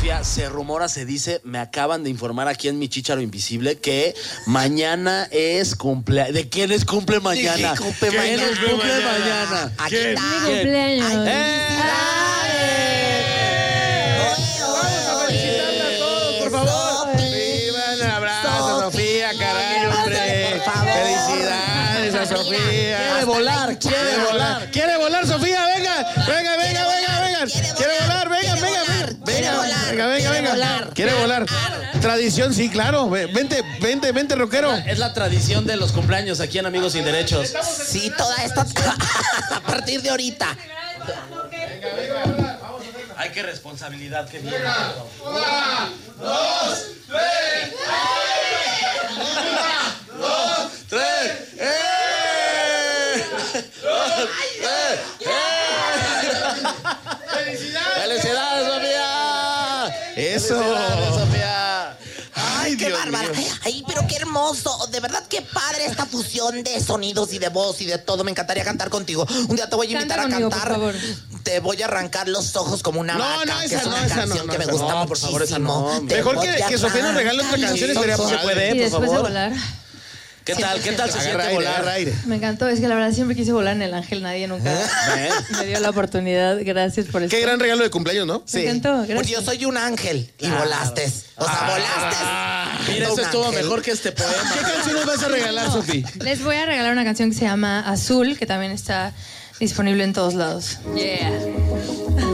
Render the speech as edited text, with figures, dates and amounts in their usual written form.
Sofía, se rumora, se dice, me acaban de informar aquí en mi Chícharo Invisible que mañana es cumpleaños. ¿De quién es cumple mañana? ¿Quién cumple mañana? Aquí está. Mi cumpleaños. Ay, Vamos a felicitarla a todos, por favor. Viva, un abrazo, Sofía, caray, hombre. Por favor. Felicidades a Sofía. Quiere volar, quiere volar. Quiere volar, Sofía, venga. Venga. Quiere volar, venga. Quiere volar. Tradición, sí, claro. Vente, rockero. Es la tradición de los cumpleaños aquí en Amigos Sin Derechos. Sí, toda esta a partir de ahorita. Ay, qué responsabilidad, qué bien. 1, 2, 3. 1, 2, 3. ¡Felicidades, Sofía! ¡Eso! ¡Felicidades, Sofía! Ay, qué Dios bárbara. mío. Ay, pero qué hermoso. De verdad, qué padre esta fusión de sonidos y de voz y de todo. Me encantaría cantar contigo. Un día te voy a invitar Canta a conmigo, cantar. por favor. Te voy a arrancar los ojos como una vaca, que es una canción que me gusta no, por favor, esa muchísimo. no. Te Mejor voy a que Sofía nos regale otra arrancar canción, los estaría ojos. padre. puede, Y por después de favor. volar. ¿Qué tal se Agarra siente aire, volar? agarra aire. Me encantó, es que la verdad siempre quise volar en el Ángel, nadie nunca me dio la oportunidad. Gracias por esto. Qué gran regalo de cumpleaños, ¿no? Me encantó, gracias. Porque yo soy un ángel y volaste. O sea, volaste. Mira, eso Un estuvo ángel. mejor que este ¿Qué poema. canción nos vas a regalar, Sofía? Les voy a regalar una canción que se llama Azul, que también está disponible en todos lados. Yeah.